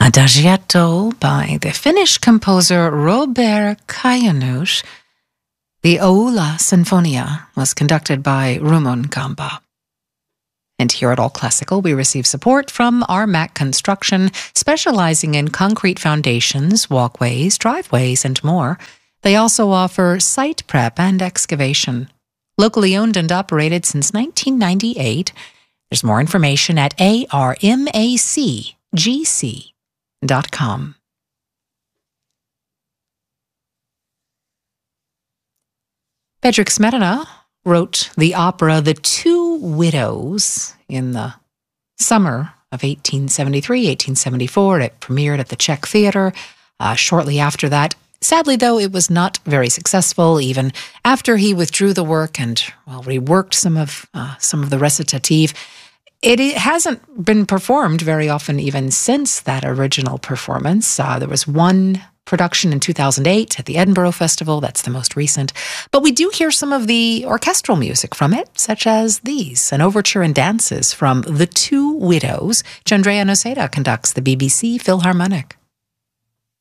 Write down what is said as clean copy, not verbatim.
Adagietto by the Finnish composer Robert Kajanus. The Oula Sinfonia was conducted by Rumon Kamba. And here at All Classical, we receive support from Armac Construction, specializing in concrete foundations, walkways, driveways, and more. They also offer site prep and excavation. Locally owned and operated since 1998. There's more information at armacgc.com. Bedřich Smetana wrote the opera The Two Widows in the summer of 1873, 1874. It premiered at the Czech Theatre. Shortly after that, sadly, though, it was not very successful. Even after he withdrew the work and reworked some of the recitative, it hasn't been performed very often even since that original performance. There was one production in 2008 at the Edinburgh Festival. That's the most recent. But we do hear some of the orchestral music from it, such as these, an overture and dances from The Two Widows. Andrea Noseda conducts the BBC Philharmonic.